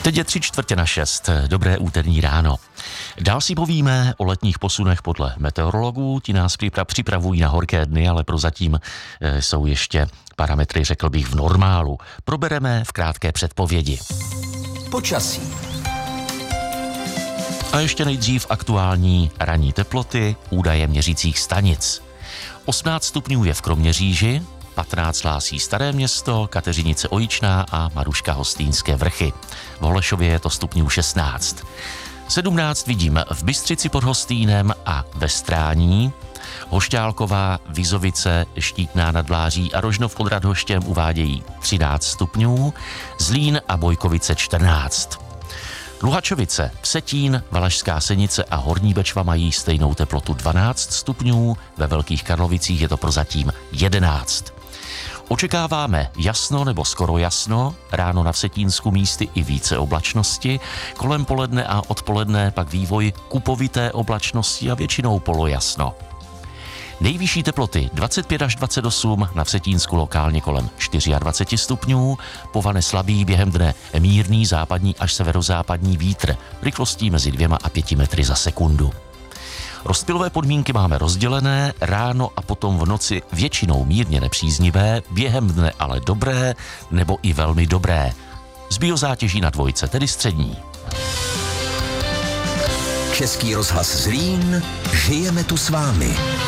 Teď je 5:45, dobré úterní ráno. Dál si povíme o letních posunech podle meteorologů, ti nás připravují na horké dny, ale prozatím jsou ještě parametry, řekl bych, v normálu. Probereme v krátké předpovědi. Počasí. A ještě nejdřív aktuální ranní teploty, údaje měřících stanic. 18 stupňů je v Kroměříži, 15 hlásí Staré Město, Kateřinice Ojičná a Maruška Hostýnské Vrchy. V Holešově je to stupňů 16. 17 vidím v Bystřici pod Hostýnem a ve Strání. Hošťálková, Vizovice, Štítná nad Vláří a Rožnov pod Radhoštěm uvádějí 13 stupňů, Zlín a Bojkovice 14. Luhačovice, Vsetín, Valašská Senice a Horní Bečva mají stejnou teplotu 12 stupňů, ve Velkých Karlovicích je to prozatím 11. Očekáváme jasno nebo skoro jasno, ráno na Vsetínsku místy i více oblačnosti, kolem poledne a odpoledne pak vývoj kupovité oblačnosti a většinou polojasno. Nejvyšší teploty 25 až 28, na Vsetínsku lokálně kolem 24 stupňů, po Vane slabý, během dne mírný západní až severozápadní vítr, rychlostí mezi 2 a 5 metry za sekundu. Rozptylové podmínky máme rozdělené, ráno a potom v noci většinou mírně nepříznivé, během dne ale dobré nebo i velmi dobré. S biozátěží na dvojce, tedy střední. Český rozhlas Zlín, žijeme tu s vámi.